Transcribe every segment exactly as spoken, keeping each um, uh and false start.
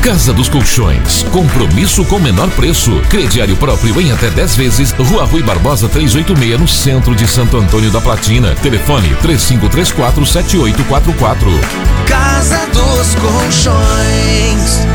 Casa dos Colchões, compromisso com menor preço. Crediário próprio em até dez vezes. Rua Rui Barbosa trezentos e oitenta e seis, no centro de Santo Antônio da Platina. Telefone três cinco três quatro, sete oito quatro quatro. Casa dos Colchões.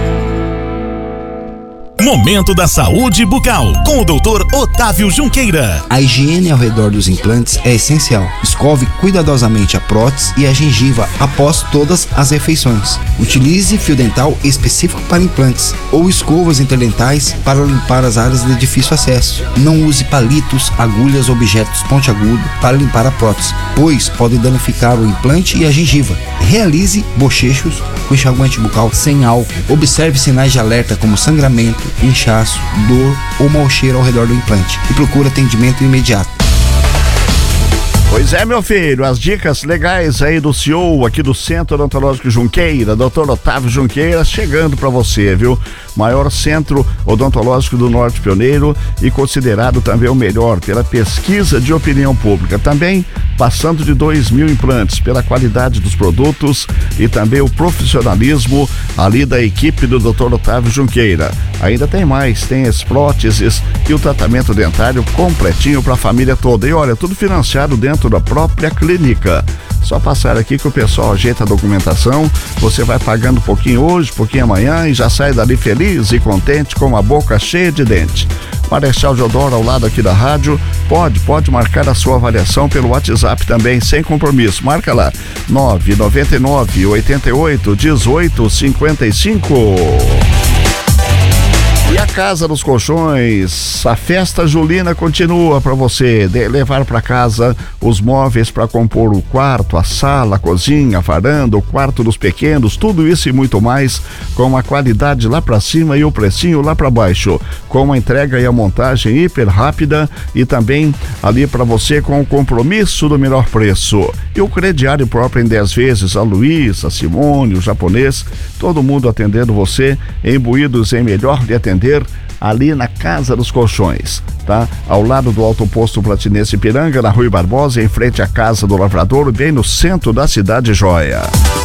Momento da Saúde Bucal, com o doutor Otávio Junqueira. A higiene ao redor dos implantes é essencial. Escove cuidadosamente a prótese e a gengiva após todas as refeições. Utilize fio dental específico para implantes ou escovas interdentais para limpar as áreas de difícil acesso. Não use palitos, agulhas ou objetos pontiagudos para limpar a prótese, pois pode danificar o implante e a gengiva. Realize bochechos com enxaguante bucal sem álcool. Observe sinais de alerta como sangramento, inchaço, dor ou mau cheiro ao redor do implante e procure atendimento imediato. Pois é, meu filho, as dicas legais aí do C E O aqui do Centro Odontológico Junqueira, doutor Otávio Junqueira, chegando para você, viu? Maior centro odontológico do Norte Pioneiro e considerado também o melhor pela pesquisa de opinião pública. Também passando de dois mil implantes pela qualidade dos produtos e também o profissionalismo ali da equipe do doutor Otávio Junqueira. Ainda tem mais, tem as próteses e o tratamento dentário completinho para a família toda. E olha, tudo financiado dentro da própria clínica. Só passar aqui que o pessoal ajeita a documentação, você vai pagando um pouquinho hoje, um pouquinho amanhã e já sai dali feliz e contente com a boca cheia de dente. Marechal Deodoro, ao lado aqui da rádio, pode, pode marcar a sua avaliação pelo WhatsApp também, sem compromisso. Marca lá, nove nove nove, oito oito, um oito cinco cinco. E a Casa dos Colchões, a festa julina continua para você de levar para casa os móveis para compor o quarto, a sala, a cozinha, a varanda, o quarto dos pequenos, tudo isso e muito mais, com a qualidade lá para cima e o precinho lá para baixo, com a entrega e a montagem hiper rápida e também ali para você com o compromisso do melhor preço. E o crediário próprio em dez vezes, a Luiz, a Simone, o japonês, todo mundo atendendo você, imbuídos em melhor de atender ali na Casa dos Colchões, tá? Ao lado do Alto Posto Platinense Ipiranga, na Rui Barbosa, em frente à Casa do Lavrador, bem no centro da cidade joia.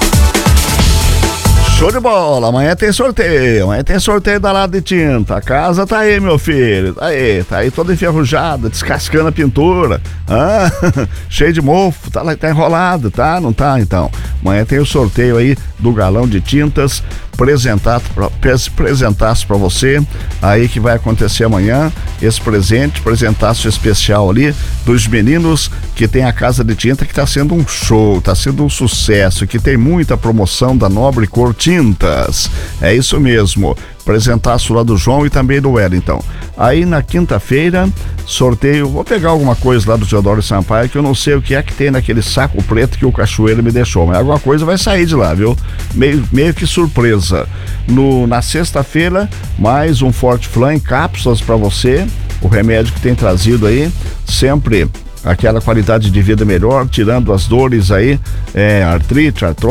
Show de bola, amanhã tem sorteio, amanhã tem sorteio da Lado de Tinta. A casa tá aí, meu filho, tá aí, tá aí toda enferrujada, descascando a pintura, ah, cheio de mofo, tá, tá enrolado, tá? Não tá, então. Amanhã tem o sorteio aí do galão de tintas, apresentado apresentaço para você aí que vai acontecer amanhã, esse presente, apresentaço especial ali dos meninos que tem a Casa de Tinta, que tá sendo um show, tá sendo um sucesso, que tem muita promoção da Nobre Cor Tintas, é isso mesmo, apresentaço lá do João e também do Wellington. Aí na quinta-feira, sorteio, vou pegar alguma coisa lá do Teodoro Sampaio, que eu não sei o que é que tem naquele saco preto que o Cachoeiro me deixou, mas alguma coisa vai sair de lá, viu? Meio, meio que surpresa. No, na sexta-feira, mais um Forte Flan em cápsulas para você, o remédio que tem trazido aí, sempre aquela qualidade de vida melhor, tirando as dores aí, é, artrite, artrose,